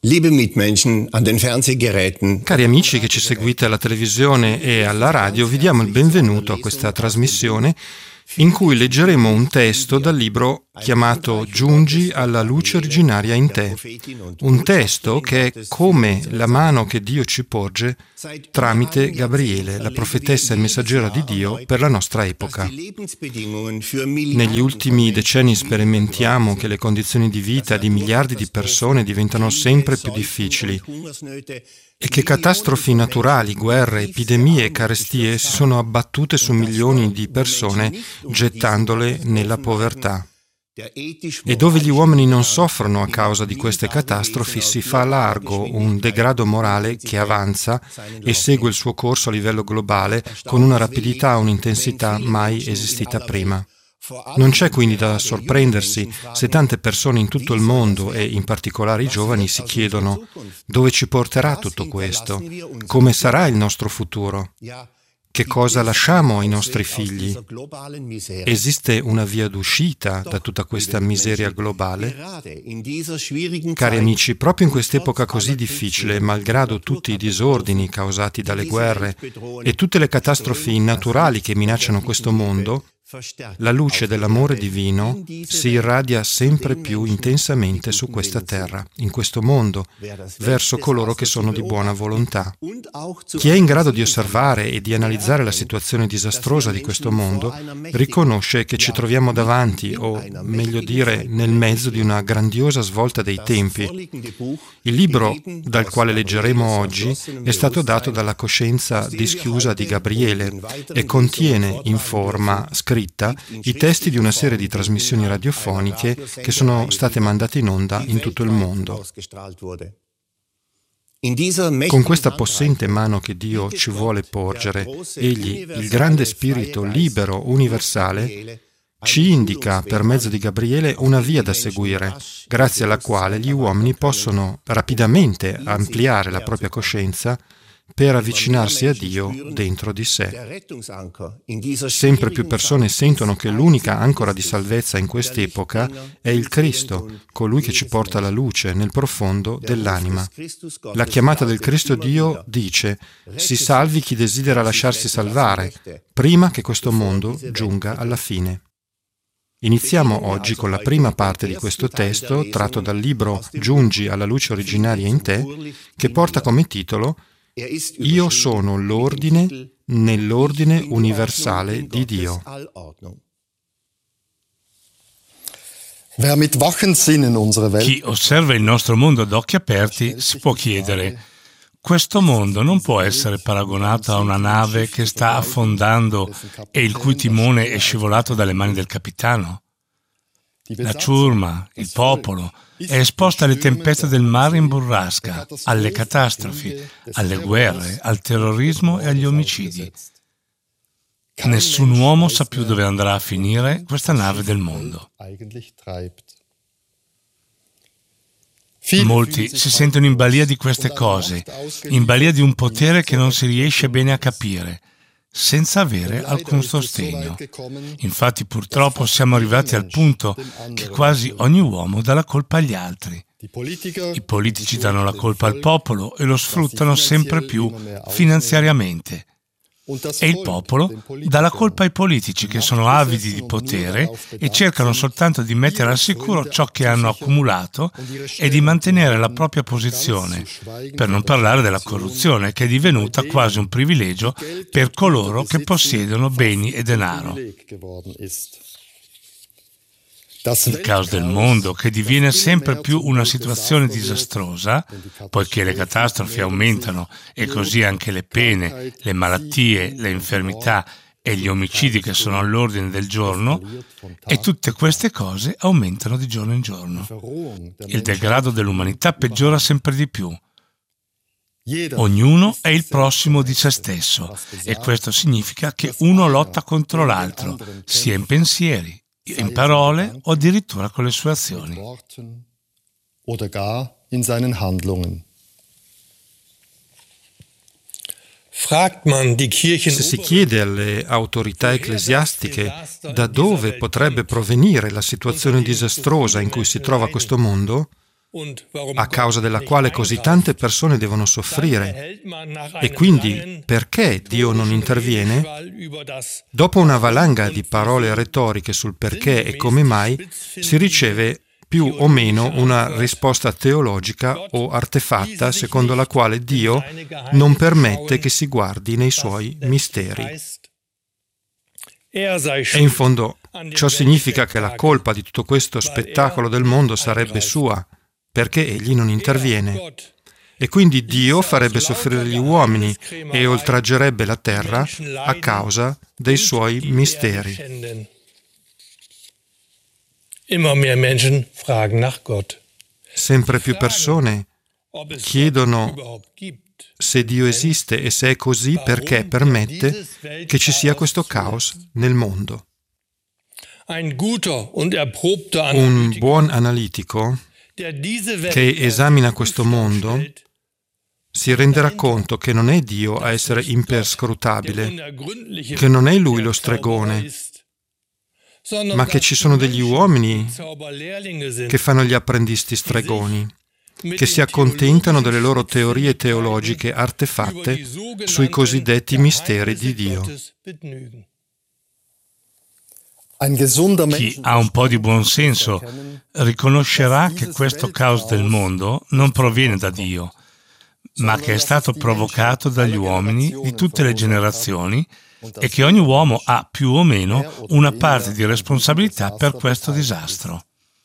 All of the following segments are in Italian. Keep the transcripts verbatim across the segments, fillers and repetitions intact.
Liebe Mitmenschen an den Fernsehgeräten. Cari amici che ci seguite alla televisione e alla radio, vi diamo il benvenuto a questa trasmissione in cui leggeremo un testo dal libro chiamato Giungi alla luce originaria in te. Un testo che è come la mano che Dio ci porge tramite Gabriele, la profetessa e messaggera di Dio per la nostra epoca. Negli ultimi decenni sperimentiamo che le condizioni di vita di miliardi di persone diventano sempre più difficili e che catastrofi naturali, guerre, epidemie e carestie si sono abbattute su milioni di persone gettandole nella povertà. E dove gli uomini non soffrono a causa di queste catastrofi si fa largo un degrado morale che avanza e segue il suo corso a livello globale con una rapidità e un'intensità mai esistita prima. Non c'è quindi da sorprendersi se tante persone in tutto il mondo e in particolare i giovani si chiedono dove ci porterà tutto questo, come sarà il nostro futuro, che cosa lasciamo ai nostri figli. Esiste una via d'uscita da tutta questa miseria globale? Cari amici, proprio in quest'epoca così difficile, malgrado tutti i disordini causati dalle guerre e tutte le catastrofi naturali che minacciano questo mondo, la luce dell'amore divino si irradia sempre più intensamente su questa terra, in questo mondo, verso coloro che sono di buona volontà. Chi è in grado di osservare e di analizzare la situazione disastrosa di questo mondo riconosce che ci troviamo davanti, o meglio dire, nel mezzo di una grandiosa svolta dei tempi. Il libro dal quale leggeremo oggi è stato dato dalla coscienza dischiusa di Gabriele e contiene in forma scritta i testi di una serie di trasmissioni radiofoniche che sono state mandate in onda in tutto il mondo. Con questa possente mano che Dio ci vuole porgere, Egli, il grande spirito libero universale, ci indica per mezzo di Gabriele una via da seguire, grazie alla quale gli uomini possono rapidamente ampliare la propria coscienza per avvicinarsi a Dio dentro di sé. Sempre più persone sentono che l'unica ancora di salvezza in quest'epoca è il Cristo, colui che ci porta la luce nel profondo dell'anima. La chiamata del Cristo Dio dice: si salvi chi desidera lasciarsi salvare, prima che questo mondo giunga alla fine. Iniziamo oggi con la prima parte di questo testo, tratto dal libro Giungi alla luce originaria in te, che porta come titolo Io sono l'ordine nell'ordine universale di Dio. Chi osserva il nostro mondo ad occhi aperti si può chiedere: questo mondo non può essere paragonato a una nave che sta affondando e il cui timone è scivolato dalle mani del capitano? La ciurma, il popolo, è esposta alle tempeste del mare in burrasca, alle catastrofi, alle guerre, al terrorismo e agli omicidi. Nessun uomo sa più dove andrà a finire questa nave del mondo. Molti si sentono in balia di queste cose, in balia di un potere che non si riesce bene a capire, senza avere alcun sostegno. Infatti, purtroppo, siamo arrivati al punto che quasi ogni uomo dà la colpa agli altri. I politici danno la colpa al popolo e lo sfruttano sempre più finanziariamente. E il popolo dà la colpa ai politici che sono avidi di potere e cercano soltanto di mettere al sicuro ciò che hanno accumulato e di mantenere la propria posizione, per non parlare della corruzione che è divenuta quasi un privilegio per coloro che possiedono beni e denaro. Il caos del mondo, che diviene sempre più una situazione disastrosa, poiché le catastrofi aumentano e così anche le pene, le malattie, le infermità e gli omicidi che sono all'ordine del giorno, e tutte queste cose aumentano di giorno in giorno. Il degrado dell'umanità peggiora sempre di più. Ognuno è il prossimo di se stesso, e questo significa che uno lotta contro l'altro, sia in pensieri, in parole o addirittura con le sue azioni. Se si chiede alle autorità ecclesiastiche da dove potrebbe provenire la situazione disastrosa in cui si trova questo mondo, a causa della quale così tante persone devono soffrire. E quindi perché Dio non interviene? Dopo una valanga di parole retoriche sul perché e come mai, si riceve più o meno una risposta teologica o artefatta secondo la quale Dio non permette che si guardi nei suoi misteri. E in fondo ciò significa che la colpa di tutto questo spettacolo del mondo sarebbe sua, perché egli non interviene. E quindi Dio farebbe soffrire gli uomini e oltraggerebbe la terra a causa dei suoi misteri. Sempre più persone chiedono se Dio esiste e se è così perché permette che ci sia questo caos nel mondo. Un buon analitico che esamina questo mondo si renderà conto che non è Dio a essere imperscrutabile, che non è Lui lo stregone, ma che ci sono degli uomini che fanno gli apprendisti stregoni, che si accontentano delle loro teorie teologiche artefatte sui cosiddetti misteri di Dio. Chi ha un po' di buon senso riconoscerà che questo caos del mondo non proviene da Dio, ma che è stato provocato dagli uomini di tutte le generazioni e che ogni uomo ha più o meno una parte di responsabilità per questo disastro.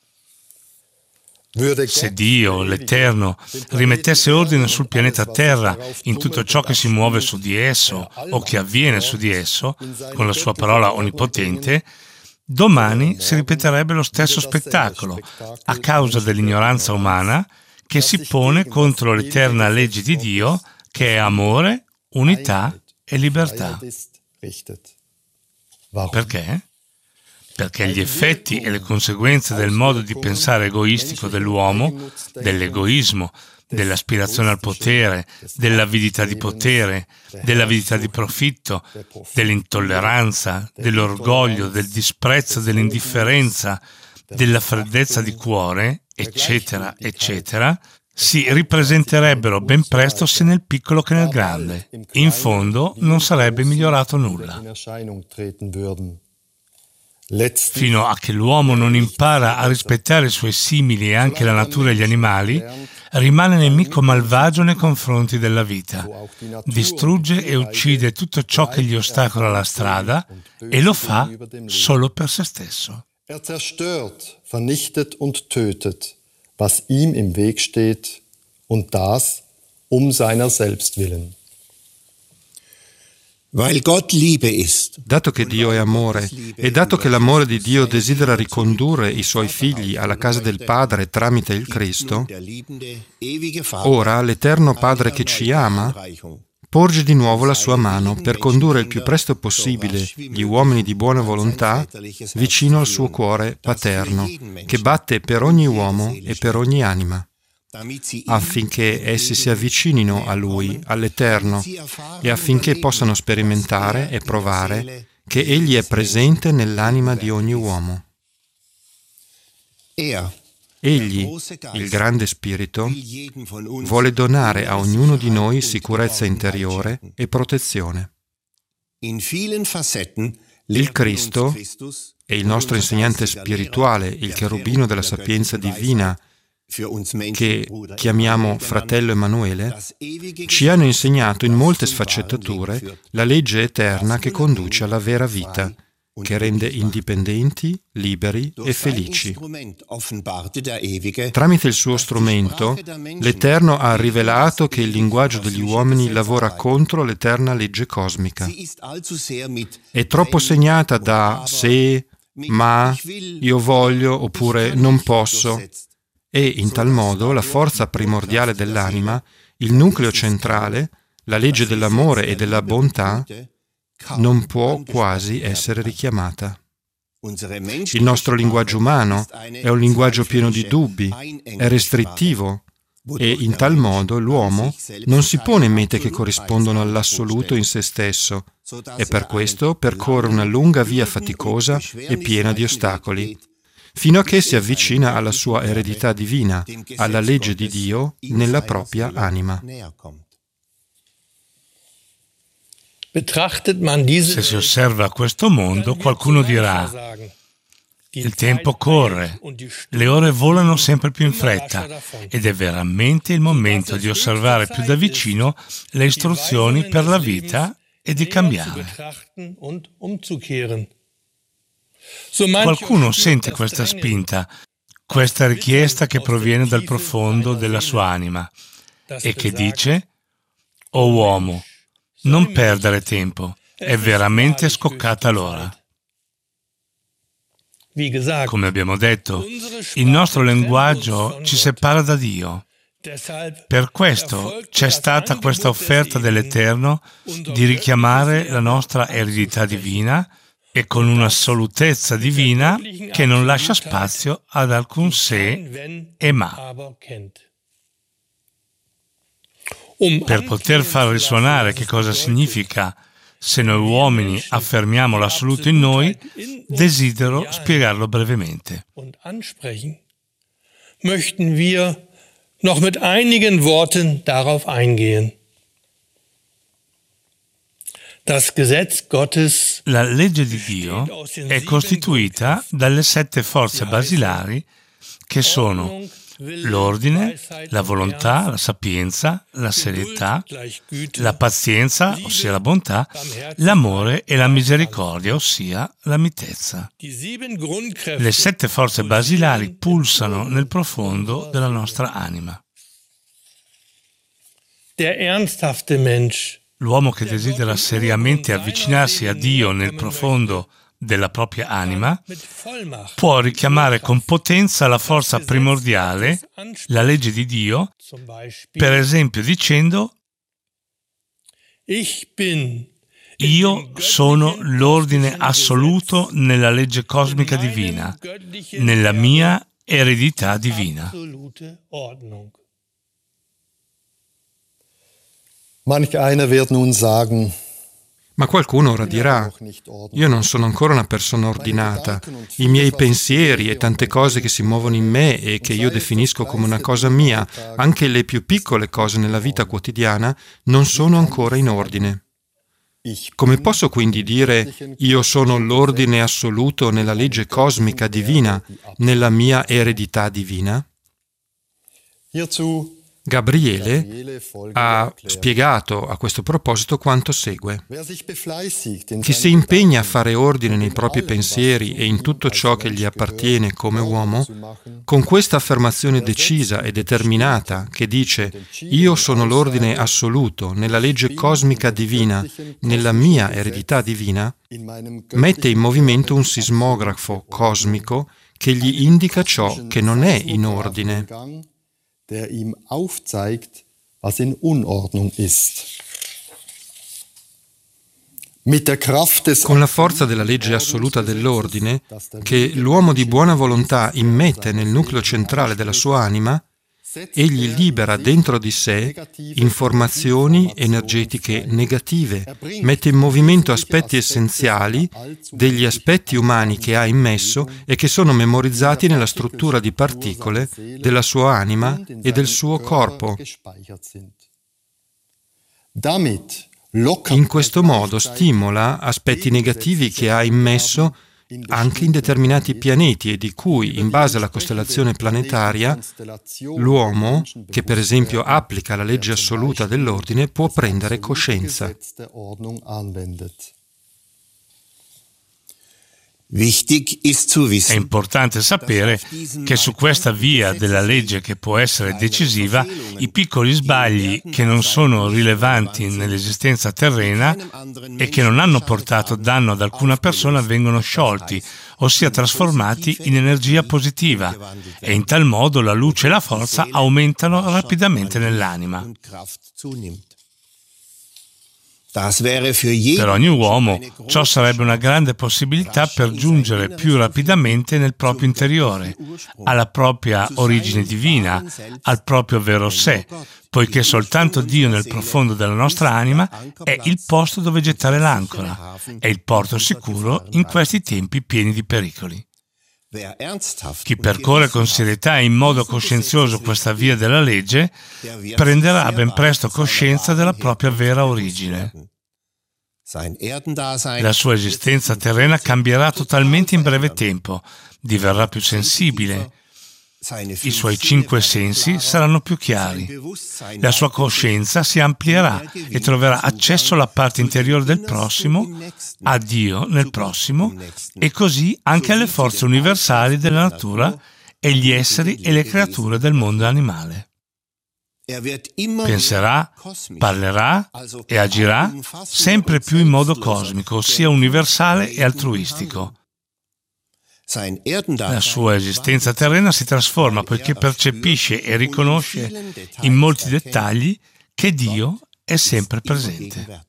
Se Dio, l'Eterno, rimettesse ordine sul pianeta Terra in tutto ciò che si muove su di esso o che avviene su di esso, con la sua parola onnipotente, domani si ripeterebbe lo stesso spettacolo, a causa dell'ignoranza umana che si pone contro l'eterna legge di Dio, che è amore, unità e libertà. Perché? Perché gli effetti e le conseguenze del modo di pensare egoistico dell'uomo, dell'egoismo, dell'aspirazione al potere, dell'avidità di potere, dell'avidità di profitto, dell'intolleranza, dell'orgoglio, del disprezzo, dell'indifferenza, della freddezza di cuore, eccetera, eccetera, si ripresenterebbero ben presto sia nel piccolo che nel grande. In fondo non sarebbe migliorato nulla. Fino a che l'uomo non impara a rispettare i suoi simili e anche la natura e gli animali, rimane nemico malvagio nei confronti della vita. Distrugge e uccide tutto ciò che gli ostacola la strada e lo fa solo per se stesso. Er zerstört, vernichtet und tötet, was ihm im Weg steht, und das um seiner selbst willen. Weil Gott Liebe ist. Dato che Dio è amore e dato che l'amore di Dio desidera ricondurre i suoi figli alla casa del Padre tramite il Cristo, ora l'Eterno Padre che ci ama porge di nuovo la sua mano per condurre il più presto possibile gli uomini di buona volontà vicino al suo cuore paterno, che batte per ogni uomo e per ogni anima, affinché essi si avvicinino a Lui, all'Eterno, e affinché possano sperimentare e provare che Egli è presente nell'anima di ogni uomo. Egli, il grande Spirito, vuole donare a ognuno di noi sicurezza interiore e protezione. Il Cristo e il nostro insegnante spirituale, il cherubino della sapienza divina, che chiamiamo fratello Emanuele, ci hanno insegnato in molte sfaccettature la legge eterna che conduce alla vera vita, che rende indipendenti, liberi e felici. Tramite il suo strumento, l'Eterno ha rivelato che il linguaggio degli uomini lavora contro l'eterna legge cosmica. È troppo segnata da se, ma, io voglio oppure non posso, e in tal modo la forza primordiale dell'anima, il nucleo centrale, la legge dell'amore e della bontà, non può quasi essere richiamata. Il nostro linguaggio umano è un linguaggio pieno di dubbi, è restrittivo e in tal modo l'uomo non si pone mete che corrispondono all'assoluto in se stesso e per questo percorre una lunga via faticosa e piena di ostacoli, fino a che si avvicina alla sua eredità divina, alla legge di Dio nella propria anima. Se si osserva questo mondo, qualcuno dirà: il tempo corre, le ore volano sempre più in fretta ed è veramente il momento di osservare più da vicino le istruzioni per la vita e di cambiare. Qualcuno sente questa spinta, questa richiesta che proviene dal profondo della sua anima e che dice: «O uomo, non perdere tempo, è veramente scoccata l'ora». Come abbiamo detto, il nostro linguaggio ci separa da Dio. Per questo c'è stata questa offerta dell'Eterno di richiamare la nostra eredità divina e con un'assolutezza divina che non lascia spazio ad alcun se e ma. Per poter far risuonare che cosa significa se noi uomini affermiamo l'assoluto in noi, desidero spiegarlo brevemente. Möchten wir noch mit einigen Worten darauf eingehen. Das Gesetz Gottes, la legge di Dio è costituita dalle sette forze basilari che sono l'ordine, la volontà, la sapienza, la serietà, la pazienza, ossia la bontà, l'amore e la misericordia, ossia la mitezza. Le sette forze basilari pulsano nel profondo della nostra anima. L'uomo che desidera seriamente avvicinarsi a Dio nel profondo della propria anima, può richiamare con potenza la forza primordiale, la legge di Dio, per esempio dicendo: io sono l'ordine assoluto nella legge cosmica divina, nella mia eredità divina. Manch einer wird nun sagen: Ma qualcuno ora dirà: io non sono ancora una persona ordinata, i miei pensieri e tante cose che si muovono in me e che io definisco come una cosa mia, anche le più piccole cose nella vita quotidiana, non sono ancora in ordine. Come posso quindi dire io sono l'ordine assoluto nella legge cosmica divina, nella mia eredità divina? Gabriele ha spiegato a questo proposito quanto segue. Chi si impegna a fare ordine nei propri pensieri e in tutto ciò che gli appartiene come uomo, con questa affermazione decisa e determinata che dice «Io sono l'ordine assoluto nella legge cosmica divina, nella mia eredità divina», mette in movimento un sismografo cosmico che gli indica ciò che non è in ordine. Der ihm aufzeigt, was in Unordnung ist. Con la forza della legge assoluta dell'ordine, che l'uomo di buona volontà immette nel nucleo centrale della sua anima, egli libera dentro di sé informazioni energetiche negative, mette in movimento aspetti essenziali degli aspetti umani che ha immesso e che sono memorizzati nella struttura di particole della sua anima e del suo corpo. In questo modo stimola aspetti negativi che ha immesso anche in determinati pianeti e di cui, in base alla costellazione planetaria, l'uomo, che per esempio applica la legge assoluta dell'ordine, può prendere coscienza. È importante sapere che su questa via della legge che può essere decisiva, i piccoli sbagli che non sono rilevanti nell'esistenza terrena e che non hanno portato danno ad alcuna persona vengono sciolti, ossia trasformati in energia positiva, e in tal modo la luce e la forza aumentano rapidamente nell'anima. Per ogni uomo ciò sarebbe una grande possibilità per giungere più rapidamente nel proprio interiore, alla propria origine divina, al proprio vero sé, poiché soltanto Dio nel profondo della nostra anima è il posto dove gettare l'ancora, è il porto sicuro in questi tempi pieni di pericoli. Chi percorre con serietà e in modo coscienzioso questa via della legge prenderà ben presto coscienza della propria vera origine. La sua esistenza terrena cambierà totalmente in breve tempo, diverrà più sensibile. I suoi cinque sensi saranno più chiari. La sua coscienza si amplierà e troverà accesso alla parte interiore del prossimo, a Dio nel prossimo e così anche alle forze universali della natura e gli esseri e le creature del mondo animale. Penserà, parlerà e agirà sempre più in modo cosmico, ossia universale e altruistico. La sua esistenza terrena si trasforma poiché percepisce e riconosce in molti dettagli che Dio è sempre presente.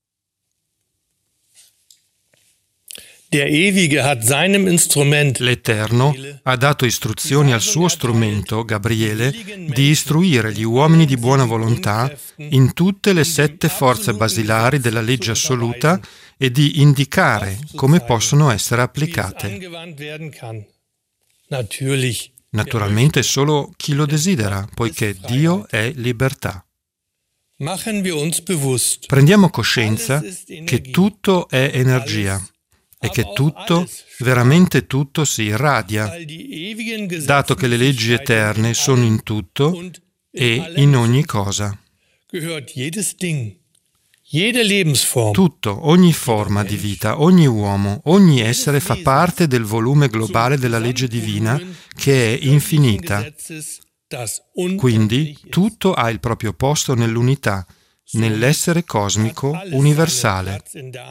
L'Eterno ha dato istruzioni al suo strumento, Gabriele, di istruire gli uomini di buona volontà in tutte le sette forze basilari della legge assoluta e di indicare come possono essere applicate. Naturalmente solo chi lo desidera, poiché Dio è libertà. Prendiamo coscienza che tutto è energia e che tutto, veramente tutto, si irradia, dato che le leggi eterne sono in tutto e in ogni cosa. Tutto, ogni forma di vita, ogni uomo, ogni essere fa parte del volume globale della legge divina che è infinita. Quindi tutto ha il proprio posto nell'unità, nell'essere cosmico universale.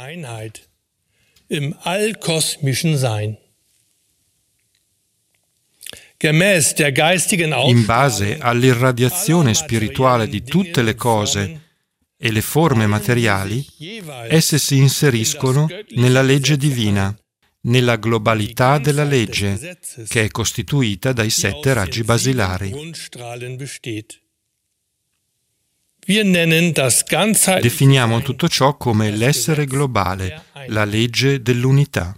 Im allkosmischen Sein. In base all'irradiazione spirituale di tutte le cose e le forme materiali, esse si inseriscono nella legge divina, nella globalità della legge, che è costituita dai sette raggi basilari. Definiamo tutto ciò come l'essere globale, la legge dell'unità.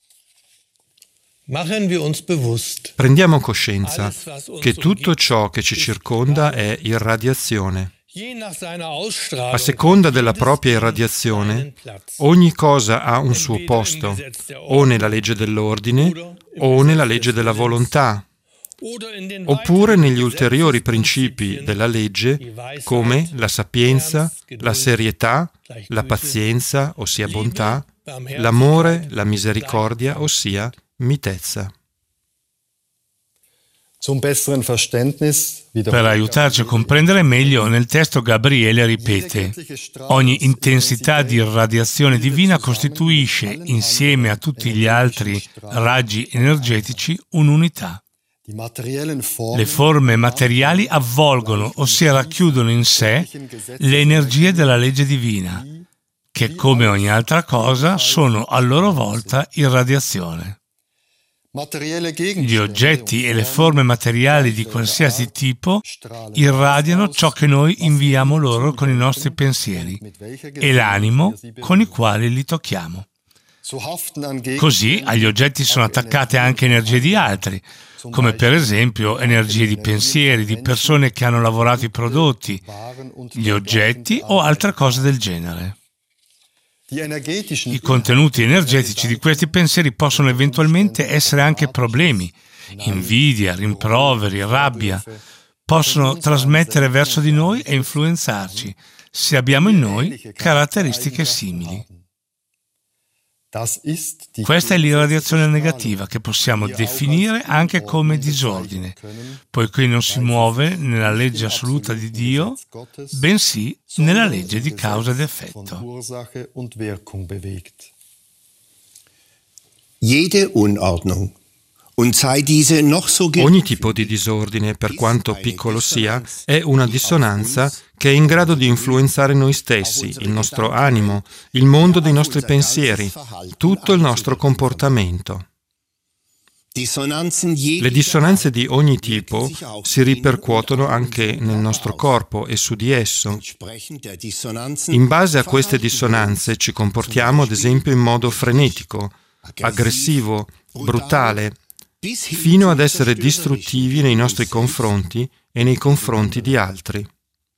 Prendiamo coscienza che tutto ciò che ci circonda è irradiazione. A seconda della propria irradiazione, ogni cosa ha un suo posto, o nella legge dell'ordine, o nella legge della volontà, oppure negli ulteriori principi della legge come la sapienza, la serietà, la pazienza, ossia bontà, l'amore, la misericordia, ossia mitezza. Per aiutarci a comprendere meglio, nel testo Gabriele ripete: ogni intensità di irradiazione divina costituisce, insieme a tutti gli altri raggi energetici, un'unità. Le forme materiali avvolgono, ossia racchiudono in sé, le energie della legge divina, che come ogni altra cosa sono a loro volta irradiazione. Gli oggetti e le forme materiali di qualsiasi tipo irradiano ciò che noi inviamo loro con i nostri pensieri e l'animo con i quali li tocchiamo. Così agli oggetti sono attaccate anche energie di altri, come per esempio energie di pensieri, di persone che hanno lavorato i prodotti, gli oggetti o altre cose del genere. I contenuti energetici di questi pensieri possono eventualmente essere anche problemi, invidia, rimproveri, rabbia. Possono trasmettere verso di noi e influenzarci, se abbiamo in noi caratteristiche simili. Questa è l'irradiazione negativa, che possiamo definire anche come disordine, poiché non si muove nella legge assoluta di Dio, bensì nella legge di causa ed effetto. Jede Unordnung, und sei diese noch so gering, Ogni tipo di disordine, per quanto piccolo sia, è una dissonanza che è in grado di influenzare noi stessi, il nostro animo, il mondo dei nostri pensieri, tutto il nostro comportamento. Le dissonanze di ogni tipo si ripercuotono anche nel nostro corpo e su di esso. In base a queste dissonanze ci comportiamo ad esempio in modo frenetico, aggressivo, brutale, fino ad essere distruttivi nei nostri confronti e nei confronti di altri.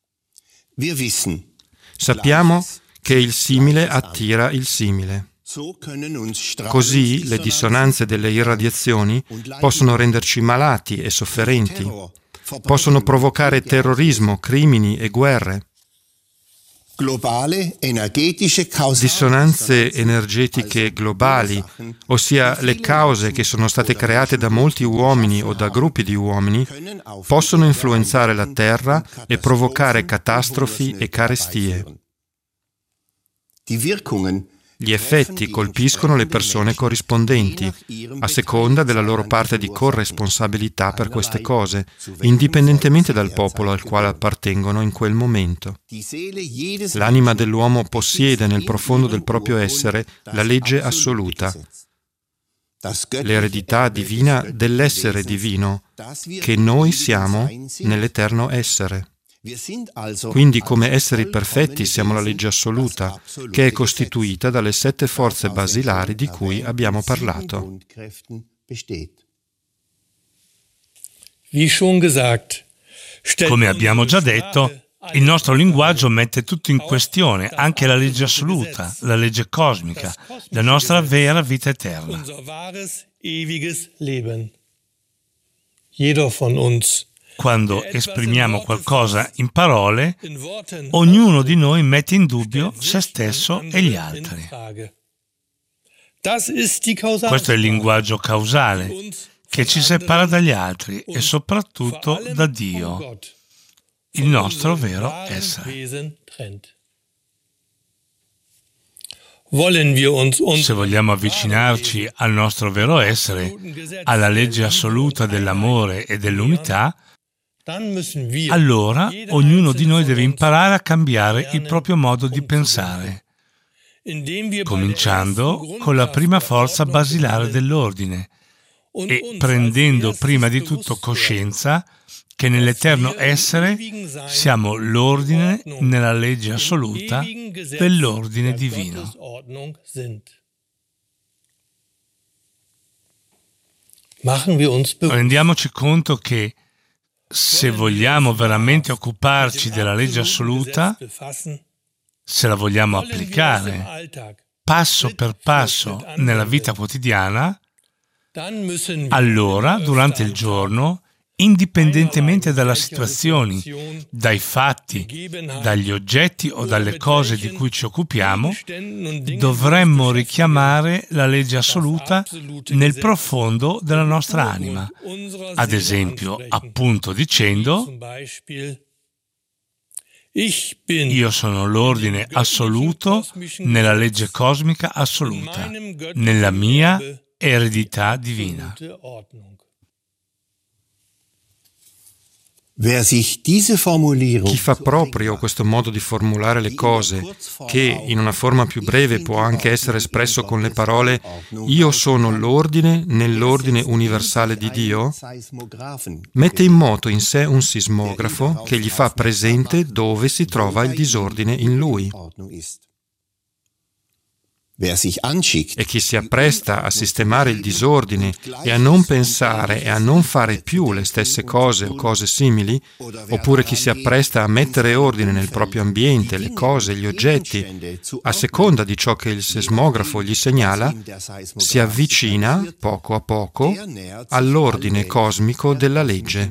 Sappiamo che il simile attira il simile. Così le dissonanze delle irradiazioni possono renderci malati e sofferenti, possono provocare terrorismo, crimini e guerre. Dissonanze energetiche globali, ossia le cause che sono state create da molti uomini o da gruppi di uomini, possono influenzare la Terra e provocare catastrofi e carestie. Gli effetti colpiscono le persone corrispondenti, a seconda della loro parte di corresponsabilità per queste cose, indipendentemente dal popolo al quale appartengono in quel momento. L'anima dell'uomo possiede nel profondo del proprio essere la legge assoluta, l'eredità divina dell'essere divino, che noi siamo nell'eterno essere. Quindi come esseri perfetti siamo la legge assoluta, che è costituita dalle sette forze basilari di cui abbiamo parlato. Come abbiamo già detto, il nostro linguaggio mette tutto in questione, anche la legge assoluta, la legge cosmica, la nostra vera vita eterna. Quando esprimiamo qualcosa in parole, ognuno di noi mette in dubbio se stesso e gli altri. Questo è il linguaggio causale che ci separa dagli altri e soprattutto da Dio, il nostro vero essere. Se vogliamo avvicinarci al nostro vero essere, alla legge assoluta dell'amore e dell'unità, allora ognuno di noi deve imparare a cambiare il proprio modo di pensare, cominciando con la prima forza basilare dell'ordine e prendendo prima di tutto coscienza che nell'eterno essere siamo l'ordine nella legge assoluta dell'ordine divino. Rendiamoci conto che se vogliamo veramente occuparci della legge assoluta, se la vogliamo applicare passo per passo nella vita quotidiana, allora durante il giorno, indipendentemente dalle situazioni, dai fatti, dagli oggetti o dalle cose di cui ci occupiamo, dovremmo richiamare la legge assoluta nel profondo della nostra anima. Ad esempio, appunto dicendo: io sono l'ordine assoluto nella legge cosmica assoluta, nella mia eredità divina. Chi fa proprio questo modo di formulare le cose, che in una forma più breve può anche essere espresso con le parole «Io sono l'ordine nell'ordine universale di Dio», mette in moto in sé un sismografo che gli fa presente dove si trova il disordine in lui. E chi si appresta a sistemare il disordine e a non pensare e a non fare più le stesse cose o cose simili, oppure chi si appresta a mettere ordine nel proprio ambiente, le cose, gli oggetti, a seconda di ciò che il sismografo gli segnala, si avvicina, poco a poco, all'ordine cosmico della legge.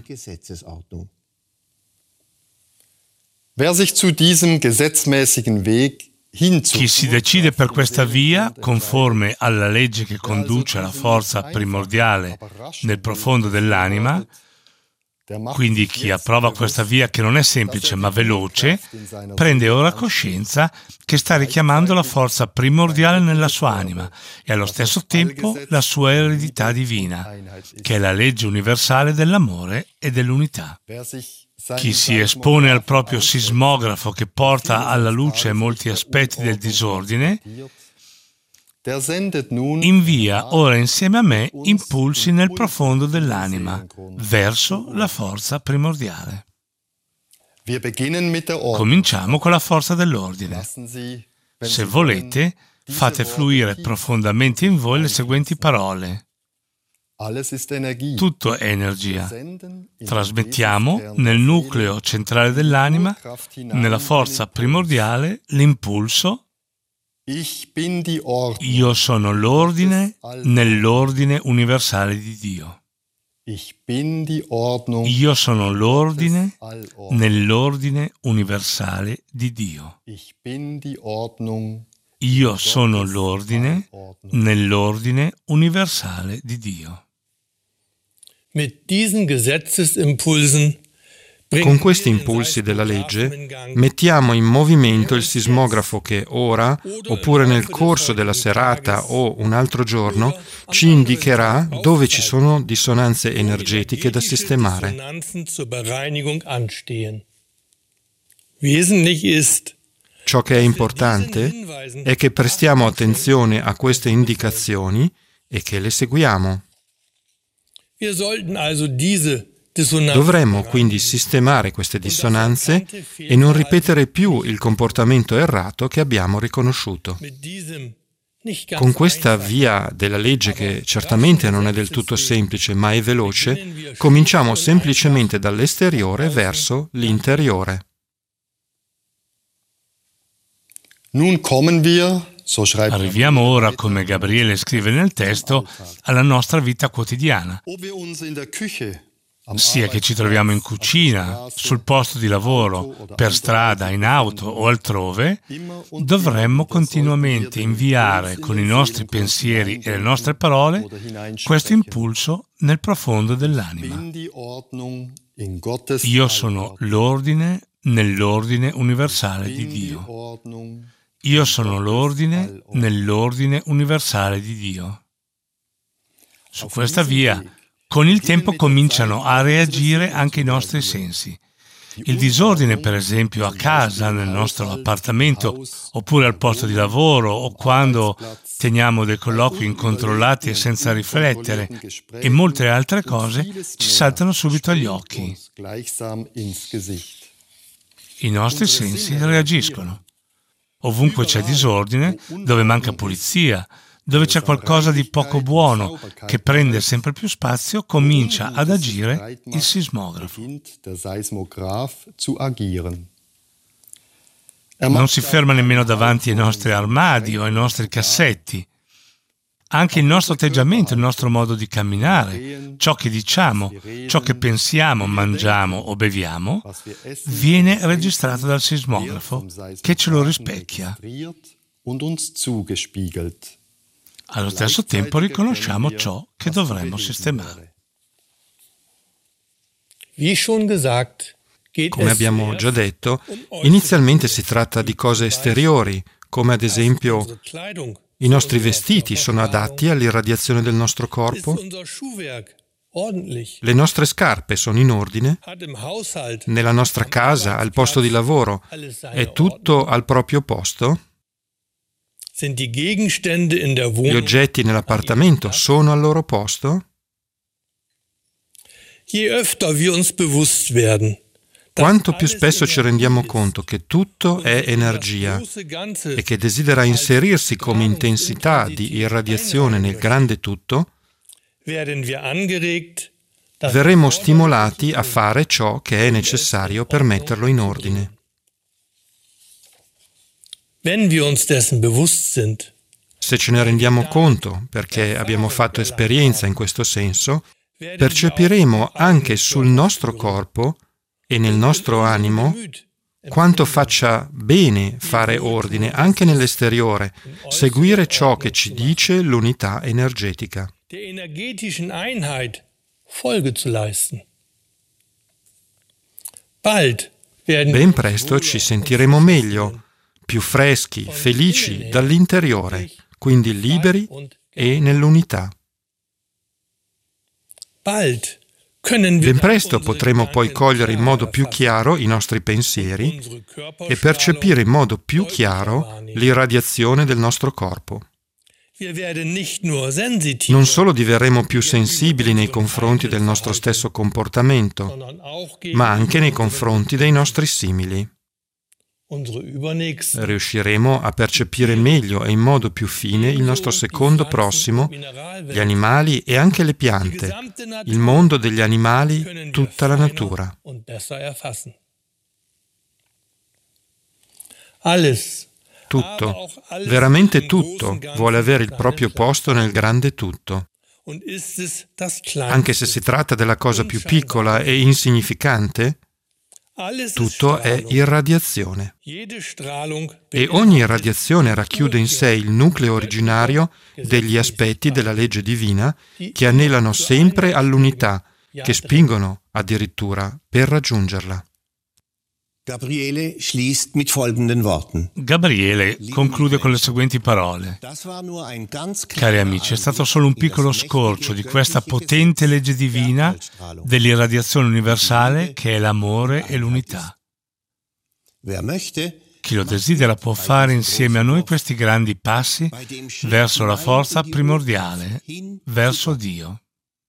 Wer sich zu diesem gesetzmäßigen Weg Chi si decide per questa via, conforme alla legge che conduce alla forza primordiale nel profondo dell'anima, quindi chi approva questa via che non è semplice ma veloce, prende ora coscienza che sta richiamando la forza primordiale nella sua anima e allo stesso tempo la sua eredità divina, che è la legge universale dell'amore e dell'unità. Chi si espone al proprio sismografo che porta alla luce molti aspetti del disordine, invia ora insieme a me impulsi nel profondo dell'anima, verso la forza primordiale. Cominciamo con la forza dell'ordine. Se volete, fate fluire profondamente in voi le seguenti parole. Tutto è energia. Trasmettiamo nel nucleo centrale dell'anima, nella forza primordiale, l'impulso. Io sono l'ordine nell'ordine universale di Dio. Io sono l'ordine nell'ordine universale di Dio. Io sono l'ordine nell'ordine universale di Dio. Con questi impulsi della legge mettiamo in movimento il sismografo che ora, oppure nel corso della serata o un altro giorno, ci indicherà dove ci sono dissonanze energetiche da sistemare. Ciò che è importante è che prestiamo attenzione a queste indicazioni e che le seguiamo. Dovremmo quindi sistemare queste dissonanze e non ripetere più il comportamento errato che abbiamo riconosciuto. Con questa via della legge, che certamente non è del tutto semplice ma è veloce, cominciamo semplicemente dall'esteriore verso l'interiore. Arriviamo ora, come Gabriele scrive nel testo, alla nostra vita quotidiana. Sia che ci troviamo in cucina, sul posto di lavoro, per strada, in auto o altrove, dovremmo continuamente inviare con i nostri pensieri e le nostre parole questo impulso nel profondo dell'anima. Io sono l'ordine nell'ordine universale di Dio. Io sono l'ordine nell'ordine universale di Dio. Su questa via, con il tempo cominciano a reagire anche i nostri sensi. Il disordine, per esempio, a casa, nel nostro appartamento, oppure al posto di lavoro, o quando teniamo dei colloqui incontrollati e senza riflettere, e molte altre cose ci saltano subito agli occhi. I nostri sensi reagiscono. Ovunque c'è disordine, dove manca pulizia, dove c'è qualcosa di poco buono che prende sempre più spazio, comincia ad agire il sismografo. Non si ferma nemmeno davanti ai nostri armadi o ai nostri cassetti. Anche il nostro atteggiamento, il nostro modo di camminare, ciò che diciamo, ciò che pensiamo, mangiamo o beviamo, viene registrato dal sismografo che ce lo rispecchia. Allo stesso tempo riconosciamo ciò che dovremmo sistemare. Come abbiamo già detto, inizialmente si tratta di cose esteriori, come ad esempio i nostri vestiti sono adatti all'irradiazione del nostro corpo? Le nostre scarpe sono in ordine? Nella nostra casa, al posto di lavoro, è tutto al proprio posto? Gli oggetti nell'appartamento sono al loro posto? Quanto più spesso ci rendiamo conto che tutto è energia e che desidera inserirsi come intensità di irradiazione nel grande tutto, verremo stimolati a fare ciò che è necessario per metterlo in ordine. Se ce ne rendiamo conto, perché abbiamo fatto esperienza in questo senso, percepiremo anche sul nostro corpo e nel nostro animo quanto faccia bene fare ordine anche nell'esteriore, seguire ciò che ci dice l'unità energetica. Ben presto ci sentiremo meglio, più freschi, felici dall'interiore, quindi liberi e nell'unità. Ben presto potremo poi cogliere in modo più chiaro i nostri pensieri e percepire in modo più chiaro l'irradiazione del nostro corpo. Non solo diverremo più sensibili nei confronti del nostro stesso comportamento, ma anche nei confronti dei nostri simili. riusciremo a percepire meglio e in modo più fine il nostro secondo prossimo, gli animali e anche le piante, il mondo degli animali, tutta la natura. Tutto, veramente tutto, vuole avere il proprio posto nel grande tutto. Anche se si tratta della cosa più piccola e insignificante, tutto è irradiazione. E ogni irradiazione racchiude in sé il nucleo originario degli aspetti della legge divina che anelano sempre all'unità, che spingono addirittura per raggiungerla. Gabriele schließt mit folgenden Worten. Gabriele conclude con le seguenti parole. Cari amici, è stato solo un piccolo scorcio di questa potente legge divina dell'irradiazione universale che è l'amore e l'unità. Chi lo desidera può fare insieme a noi questi grandi passi verso la forza primordiale, verso Dio.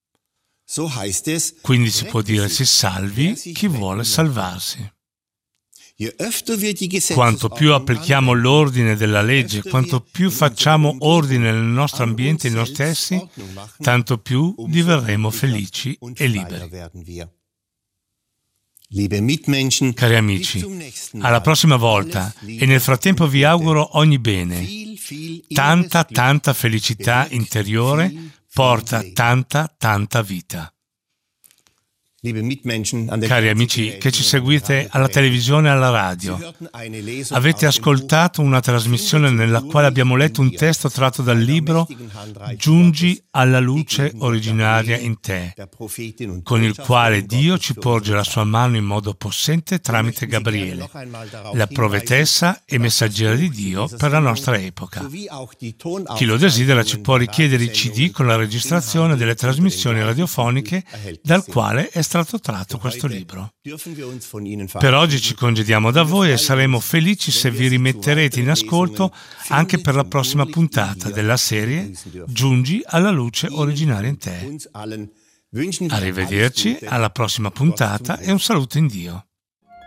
Quindi si può dire si salvi chi vuole salvarsi. Quanto più applichiamo l'ordine della legge, quanto più facciamo ordine nel nostro ambiente e in noi stessi, tanto più diverremo felici e liberi. Cari amici, alla prossima volta e nel frattempo vi auguro ogni bene. Tanta, tanta felicità interiore porta tanta, tanta vita. Cari amici che ci seguite alla televisione e alla radio, avete ascoltato una trasmissione nella quale abbiamo letto un testo tratto dal libro Giungi alla luce originaria in te, con il quale Dio ci porge la sua mano in modo possente tramite Gabriele, la profetessa e messaggera di Dio per la nostra epoca. Chi lo desidera ci può richiedere i C D con la registrazione delle trasmissioni radiofoniche dal quale è stato tratto questo libro. Per oggi ci congediamo da voi e saremo felici se vi rimetterete in ascolto anche per la prossima puntata della serie Giungi alla luce originaria in te. Arrivederci alla prossima puntata e un saluto in Dio.